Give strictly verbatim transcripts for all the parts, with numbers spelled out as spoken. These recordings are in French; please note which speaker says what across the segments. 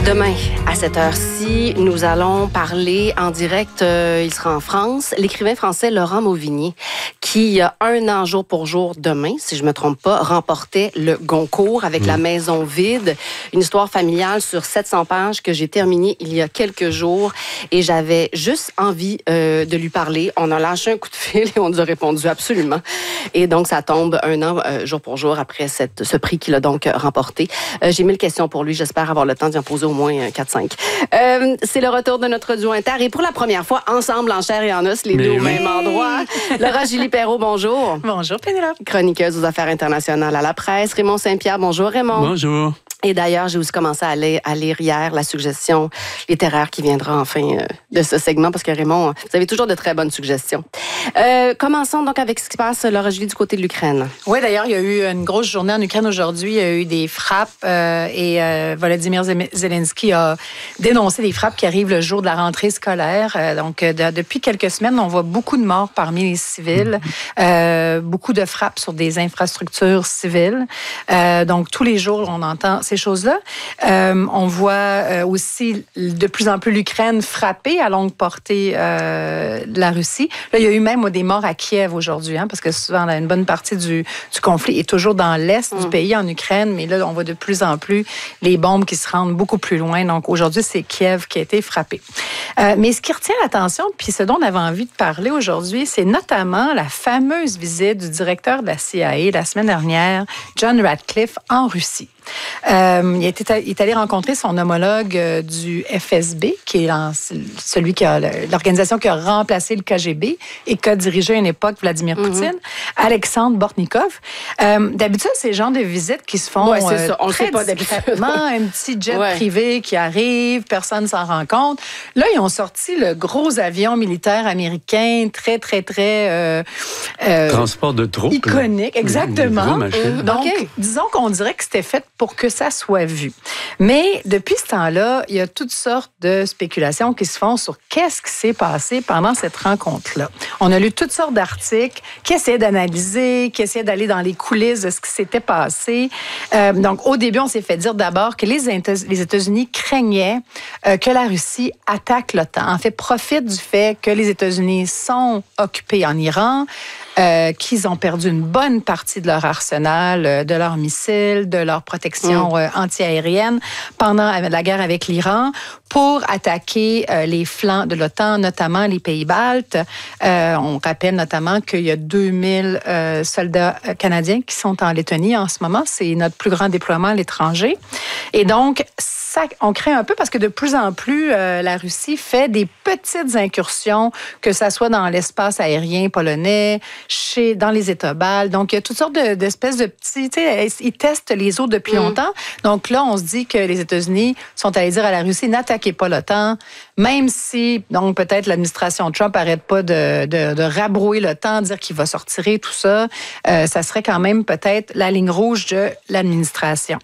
Speaker 1: Demain, à cette heure-ci, nous allons parler en direct, euh, il sera en France, l'écrivain français Laurent Mauvigny, qui, il y a un an jour pour jour, demain, si je me trompe pas, remportait le Goncourt avec mmh. La Maison vide, une histoire familiale sur sept cents pages que j'ai terminée il y a quelques jours et j'avais juste envie euh, de lui parler. On a lâché un coup de fil et on nous a répondu absolument. Et donc, ça tombe un an euh, jour pour jour après cette, ce prix qu'il a donc remporté. Euh, j'ai mille questions pour lui, j'espère avoir le temps d'y en poser au moins quatre cinq. Euh, c'est le retour de notre duo inter et pour la première fois, ensemble, en chair et en os, les Mais deux oui. au même endroit. Laura Julie Perrault, bonjour.
Speaker 2: Bonjour, Pénélope.
Speaker 1: Chroniqueuse aux affaires internationales à la presse. Raymond Saint-Pierre, bonjour Raymond.
Speaker 3: Bonjour.
Speaker 1: Et d'ailleurs, j'ai aussi commencé à lire, à lire hier la suggestion littéraire qui viendra enfin euh, de ce segment, parce que Raymond, vous avez toujours de très bonnes suggestions. Euh, commençons donc avec ce qui se passe, Laura Julie, du côté de l'Ukraine.
Speaker 2: Oui, d'ailleurs, il y a eu une grosse journée en Ukraine aujourd'hui. Il y a eu des frappes euh, et euh, Volodymyr Zelensky a dénoncé des frappes qui arrivent le jour de la rentrée scolaire. Euh, donc, de, depuis quelques semaines, on voit beaucoup de morts parmi les civils, euh, beaucoup de frappes sur des infrastructures civiles. Euh, donc, tous les jours, on entend ces choses-là. Euh, on voit euh, aussi de plus en plus l'Ukraine frapper à longue portée euh, de la Russie. Là, il y a eu même des morts à Kiev aujourd'hui, hein, parce que souvent, là, une bonne partie du, du conflit est toujours dans l'est mmh. du pays, en Ukraine, mais là, on voit de plus en plus les bombes qui se rendent beaucoup plus loin. Donc, aujourd'hui, c'est Kiev qui a été frappé. Euh, mais ce qui retient l'attention, puis ce dont on avait envie de parler aujourd'hui, c'est notamment la fameuse visite du directeur de la C I A la semaine dernière, John Ratcliffe, en Russie. Euh, il, est, il est allé rencontrer son homologue euh, du F S B, qui est en, celui qui a l'organisation qui a remplacé le K G B et qui a dirigé à une époque Vladimir Poutine, mm-hmm. Alexandre Bortnikov. Euh, d'habitude, c'est le genre de visites qui se font
Speaker 1: ouais, c'est ça. On
Speaker 2: euh, très
Speaker 1: sait pas
Speaker 2: discrètement, un petit jet
Speaker 1: ouais.
Speaker 2: privé qui arrive, personne ne s'en rend compte. Là, ils ont sorti le gros avion militaire américain, très, très, très... Euh,
Speaker 3: euh, Transport de troupes.
Speaker 2: Iconique, exactement.
Speaker 1: Mmh.
Speaker 2: Donc, okay. disons qu'on dirait que c'était fait pour que ça soit vu. Mais depuis ce temps-là, il y a toutes sortes de spéculations qui se font sur qu'est-ce qui s'est passé pendant cette rencontre-là. On a lu toutes sortes d'articles qui essayaient d'analyser, qui essayaient d'aller dans les coulisses de ce qui s'était passé. Euh, donc, au début, on s'est fait dire d'abord que les, les États-Unis craignaient euh, que la Russie attaque l'OTAN. En fait, profite du fait que les États-Unis sont occupés en Iran, Euh, qu'ils ont perdu une bonne partie de leur arsenal, euh, de leurs missiles, de leur protection euh, anti-aérienne pendant la guerre avec l'Iran pour attaquer euh, les flancs de l'OTAN, notamment les pays baltes. Euh, on rappelle notamment qu'il y a deux mille euh, soldats canadiens qui sont en Lettonie en ce moment. C'est notre plus grand déploiement à l'étranger. Et donc, ça, on craint un peu parce que de plus en plus, euh, la Russie fait des petites incursions, que ça soit dans l'espace aérien polonais, chez, dans les États baltes. Donc, il y a toutes sortes de, d'espèces de petits... Tu sais, ils testent les eaux depuis mmh. longtemps. Donc là, on se dit que les États-Unis sont allés dire à la Russie, n'attaquez pas l'OTAN, même si, donc, peut-être l'administration Trump n'arrête pas de, de, de rabrouer l'OTAN, dire qu'il va se retirer, tout ça. Euh, ça serait quand même peut-être la ligne rouge de l'administration.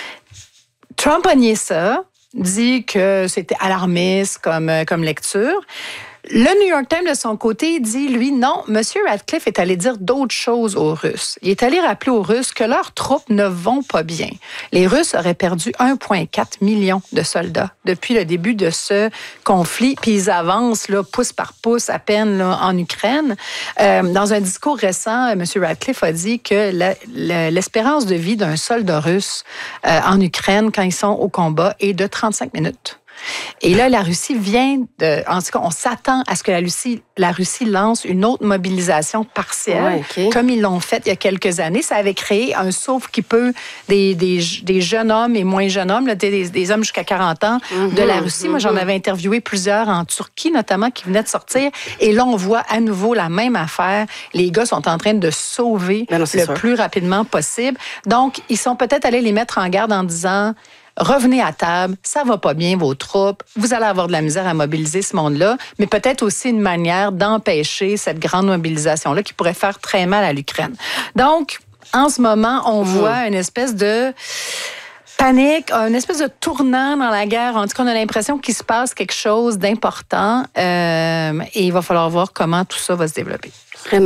Speaker 2: Trump a nié ça, dit que c'était alarmiste comme, comme lecture. Le New York Times, de son côté, dit, lui, non, M. Ratcliffe est allé dire d'autres choses aux Russes. Il est allé rappeler aux Russes que leurs troupes ne vont pas bien. Les Russes auraient perdu un virgule quatre million de soldats depuis le début de ce conflit, puis ils avancent là, pouce par pouce à peine là, en Ukraine. Euh, dans un discours récent, M. Ratcliffe a dit que la, la, l'espérance de vie d'un soldat russe euh, en Ukraine, quand ils sont au combat, est de trente-cinq minutes. Et là, la Russie vient de... En tout cas, on s'attend à ce que la Russie, la Russie lance une autre mobilisation partielle, ouais, okay. comme ils l'ont fait il y a quelques années. Ça avait créé un sauve-qui-peut des, des, des jeunes hommes et moins jeunes hommes, là, des, des hommes jusqu'à quarante ans mm-hmm, de la Russie. Mm-hmm. Moi, j'en avais interviewé plusieurs en Turquie, notamment, qui venaient de sortir. Et là, on voit à nouveau la même affaire. Les gars sont en train de sauver non, le sûr. plus rapidement possible. Donc, ils sont peut-être allés les mettre en garde en disant... Revenez à table, ça va pas bien vos troupes, vous allez avoir de la misère à mobiliser ce monde-là, mais peut-être aussi une manière d'empêcher cette grande mobilisation-là qui pourrait faire très mal à l'Ukraine. Donc, en ce moment, on mmh. voit une espèce de panique, une espèce de tournant dans la guerre. En tout cas, on a l'impression qu'il se passe quelque chose d'important euh, et il va falloir voir comment tout ça va se développer.
Speaker 1: Vraiment.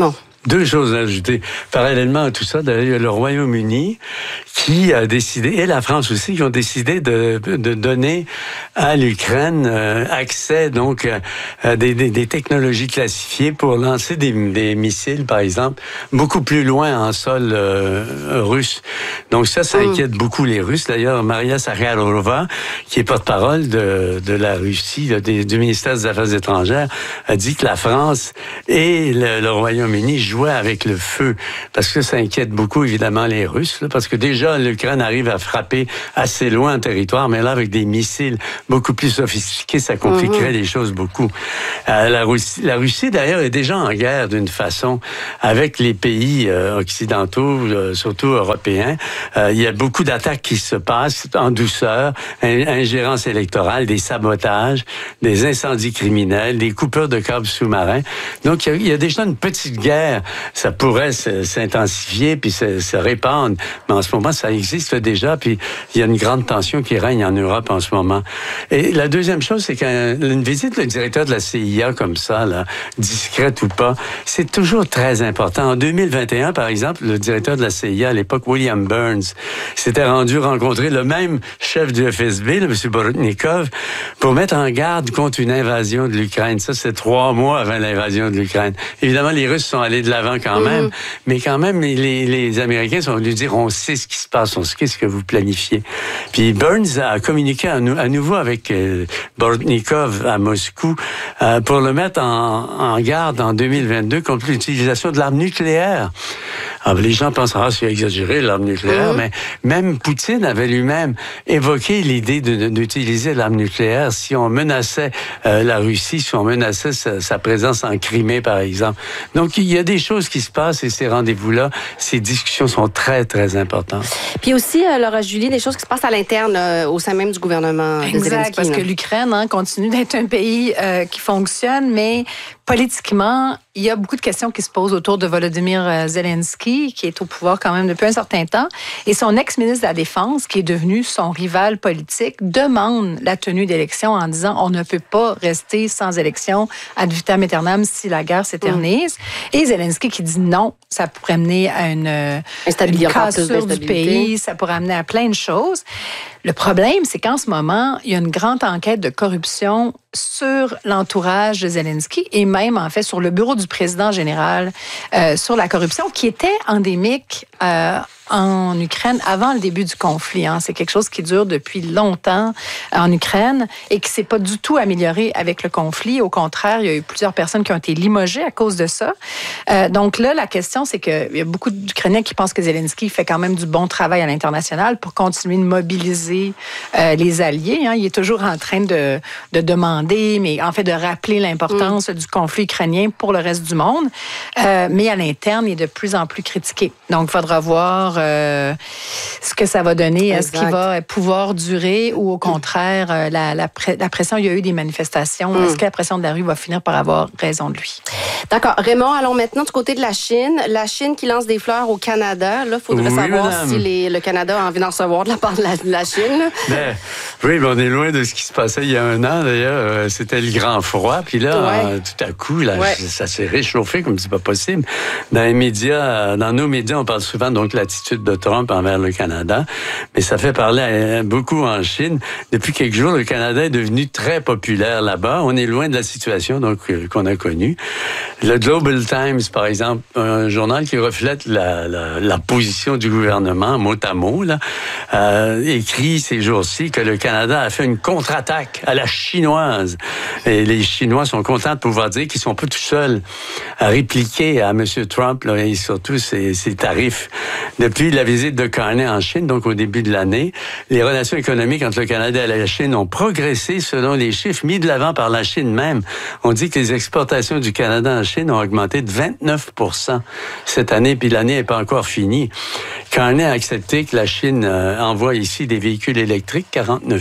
Speaker 3: deux choses à ajouter. Parallèlement à tout ça, il y a le Royaume-Uni qui a décidé, et la France aussi, qui ont décidé de, de donner à l'Ukraine euh, accès donc à des, des, des technologies classifiées pour lancer des, des missiles, par exemple, beaucoup plus loin en sol euh, russe. Donc ça, ça inquiète mmh. beaucoup les Russes. D'ailleurs, Maria Zakharova, qui est porte-parole de, de la Russie, de, de, du ministère des Affaires étrangères, a dit que la France et le, le Royaume-Uni jouaient avec le feu, parce que ça inquiète beaucoup, évidemment, les Russes, là, parce que déjà, l'Ukraine arrive à frapper assez loin en territoire, mais là, avec des missiles beaucoup plus sophistiqués, ça compliquerait mmh. les choses beaucoup. Euh, la Russie, la Russie, d'ailleurs, est déjà en guerre d'une façon avec les pays euh, occidentaux, euh, surtout européens. Euh, il y a beaucoup d'attaques qui se passent en douceur, ingérence électorale, des sabotages, des incendies criminels, des coupures de câbles sous-marins. Donc, il y, a, il y a déjà une petite guerre. Ça pourrait s'intensifier puis se, se répandre, mais en ce moment, ça existe déjà, puis il y a une grande tension qui règne en Europe en ce moment. Et la deuxième chose, c'est qu'une visite du directeur de la C I A comme ça, là, discrète ou pas, c'est toujours très important. En deux mille vingt et un, par exemple, le directeur de la C I A, à l'époque, William Burns, s'était rendu rencontrer le même chef du F S B, le M. Borotnikov, pour mettre en garde contre une invasion de l'Ukraine. Ça, c'est trois mois avant l'invasion de l'Ukraine. Évidemment, les Russes sont allés de l'avant quand même, mmh. mais quand même, les, les Américains sont venus dire, on sait ce qui se passe, on sait ce que vous planifiez. Puis Burns a communiqué à, à nouveau avec euh, Borotnikov à Moscou euh, pour le mettre en, en garde en deux mille vingt-deux contre l'utilisation de l'arme nucléaire. Alors, les gens pensent, ah, c'est exagéré, l'arme nucléaire, mmh. mais même Poutine avait lui-même évoqué l'idée de, d'utiliser l'arme nucléaire si on menaçait euh, la Russie, si on menaçait sa, sa présence en Crimée, par exemple. Donc, il y a des choses qui se passent et ces rendez-vous-là, ces discussions sont très, très importantes.
Speaker 1: Puis aussi, euh, Laura Julie, des choses qui se passent à l'interne, euh, au sein même du gouvernement.
Speaker 2: Exact, parce que l'Ukraine hein, continue d'être un pays euh, qui fonctionne, mais politiquement, il y a beaucoup de questions qui se posent autour de Volodymyr Zelensky, qui est au pouvoir quand même depuis un certain temps. Et son ex-ministre de la Défense, qui est devenu son rival politique, demande la tenue d'élections en disant on ne peut pas rester sans élection ad vitam aeternam si la guerre s'éternise. Mmh. Et Zelensky qui dit non, ça pourrait mener à une, une cassure du pays, ça pourrait amener à plein de choses. Le problème, c'est qu'en ce moment, il y a une grande enquête de corruption sur l'entourage de Zelensky et même, en fait, sur le bureau du président général euh, sur la corruption qui était endémique euh, en Ukraine avant le début du conflit. Hein. C'est quelque chose qui dure depuis longtemps en Ukraine et qui ne s'est pas du tout amélioré avec le conflit. Au contraire, il y a eu plusieurs personnes qui ont été limogées à cause de ça. Euh, donc là, la question, c'est qu'il y a beaucoup d'Ukrainiens qui pensent que Zelensky fait quand même du bon travail à l'international pour continuer de mobiliser euh, les alliés. Hein. Il est toujours en train de, de demander, mais en fait de rappeler l'importance mmh. du conflit ukrainien pour le reste du monde. Euh, mais à l'interne, il est de plus en plus critiqué. Donc, il faudra voir Euh, ce que ça va donner, exact. Est-ce qu'il va pouvoir durer ou au contraire, euh, la, la, la pression, il y a eu des manifestations, mm. est-ce que la pression de la rue va finir par avoir raison de lui?
Speaker 1: D'accord. Raymond, allons maintenant du côté de la Chine. La Chine qui lance des fleurs au Canada. Là, il faudrait oui, savoir madame. si les, le Canada a envie d'en recevoir de la part de la, de la Chine. Ben,
Speaker 3: oui, mais on est loin de ce qui se passait il y a un an, d'ailleurs. C'était le grand froid. Puis là, ouais. euh, tout à coup, là, ouais. ça s'est réchauffé comme c'est pas possible. Dans les médias, dans nos médias, on parle souvent donc de l'attitude de Trump envers le Canada, mais ça fait parler beaucoup en Chine. Depuis quelques jours, le Canada est devenu très populaire là-bas. On est loin de la situation donc qu'on a connue. Le Global Times, par exemple, un journal qui reflète la, la, la position du gouvernement, mot à mot, là, euh, écrit ces jours-ci que le Canada a fait une contre-attaque à la chinoise. Et les Chinois sont contents de pouvoir dire qu'ils sont pas tout seuls à répliquer à M. Trump là, et surtout ses, ses tarifs. Depuis la visite de Carney en Chine, donc au début de l'année, les relations économiques entre le Canada et la Chine ont progressé selon les chiffres mis de l'avant par la Chine même. On dit que les exportations du Canada en Chine ont augmenté de vingt-neuf pour cent cette année, puis l'année n'est pas encore finie. Carney a accepté que la Chine euh, envoie ici des véhicules électriques, quarante-neuf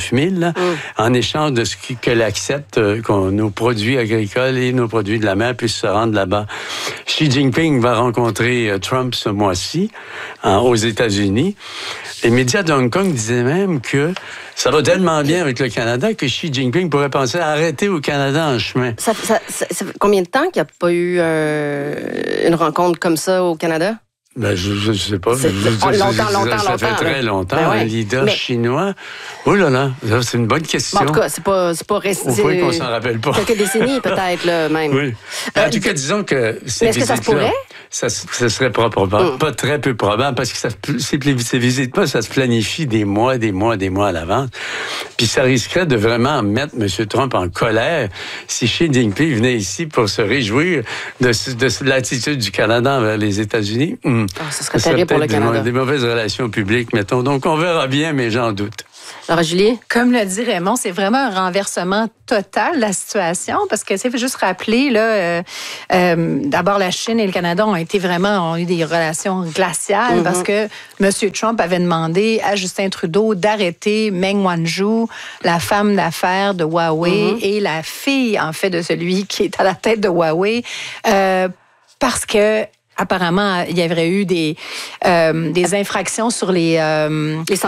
Speaker 3: neuf mille, là,
Speaker 1: Mm.
Speaker 3: en échange de ce qu'elle accepte, euh, qu'on nos produits agricoles et nos produits de la mer puissent se rendre là-bas. Xi Jinping va rencontrer euh, Trump ce mois-ci hein, aux États-Unis. Les médias de Hong Kong disaient même que ça va tellement bien avec le Canada que Xi Jinping pourrait penser à arrêter au Canada en chemin.
Speaker 1: Ça, ça, ça, ça fait combien de temps qu'il n'y a pas eu euh, une rencontre comme ça au Canada?
Speaker 3: Ben, je ne sais pas.
Speaker 1: C'est-
Speaker 3: Je- je-
Speaker 1: longtemps,
Speaker 3: ça,
Speaker 1: longtemps,
Speaker 3: ça fait
Speaker 1: longtemps,
Speaker 3: très
Speaker 1: là.
Speaker 3: longtemps.
Speaker 1: Ben ouais.
Speaker 3: Un leader
Speaker 1: Mais-
Speaker 3: chinois. Oh là là, ça, c'est une bonne question.
Speaker 1: Bon, en tout cas, c'est pas, c'est pas récent.
Speaker 3: Au point qu'on s'en rappelle pas.
Speaker 1: Quelques décennies, peut-être, là, même.
Speaker 3: Oui. En
Speaker 1: Euh,
Speaker 3: tout cas, disons que ces
Speaker 1: mais est-ce que ça se
Speaker 3: visites-là,
Speaker 1: pourrait?
Speaker 3: Ça, ça serait pas probable,
Speaker 1: Mm.
Speaker 3: pas très peu probable, parce que ça, ces, ces visites-là, ça se planifie des mois, des mois, des mois à l'avance. Puis ça risquerait de vraiment mettre M. Trump en colère si Xi Jinping venait ici pour se réjouir de, de l'attitude du Canada envers les États-Unis. Mm.
Speaker 1: Ah, ça serait terrible pour le
Speaker 3: peut-être
Speaker 1: Canada.
Speaker 3: Des, des mauvaises relations publiques, mettons. Donc, on verra bien, mais j'en doute.
Speaker 1: Alors, Julie?
Speaker 2: Comme le dit Raymond, c'est vraiment un renversement total de la situation parce que, il faut juste rappeler, là, euh, euh, d'abord, la Chine et le Canada ont été vraiment, ont eu des relations glaciales
Speaker 1: Mm-hmm.
Speaker 2: parce que M. Trump avait demandé à Justin Trudeau d'arrêter Meng Wanzhou, la femme d'affaires de Huawei
Speaker 1: Mm-hmm.
Speaker 2: et la fille, en fait, de celui qui est à la tête de Huawei, euh, parce que apparemment, il y aurait eu des, euh, des infractions sur les... Euh,
Speaker 1: Les